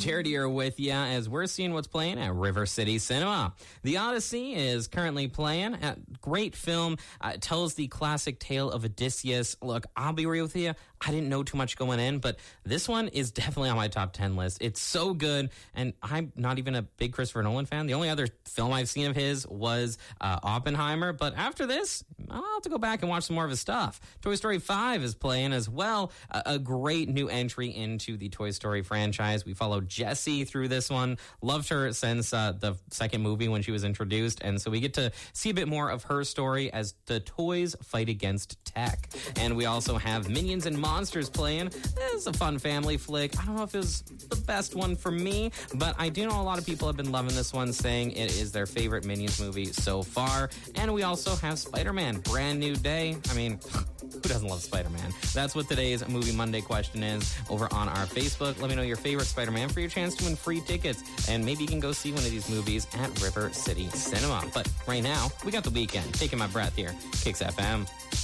Jared here with you as we're seeing what's playing at River City Cinema. The Odyssey is currently playing. Great film. It tells the classic tale of Odysseus. Look, I'll be real with you. I didn't know too much going in, but this one is definitely on my top 10 list. It's so good, and I'm not even a big Christopher Nolan fan. The only other film I've seen of his was Oppenheimer, but after this, I'll have to go back and watch some more of his stuff. Toy Story 5 is playing as well. A great new entry into the Toy Story franchise. We followed Jessie through this one. Loved her since the second movie when she was introduced, and so we get to see a bit more of her story as the toys fight against tech. And we also have Minions and Monsters playing. It's a fun family flick. I don't know if it was the best one for me, but I do know a lot of people have been loving this one, saying it is their favorite Minions movie so far. And we also have Spider-Man, Brand New Day. I mean, who doesn't love Spider-Man? That's what today's Movie Monday question is over on our Facebook. Let me know your favorite Spider-Man for your chance to win free tickets, and maybe you can go see one of these movies at River City Cinema. But right now, we got The Weeknd, Taking My Breath here, Kicks FM.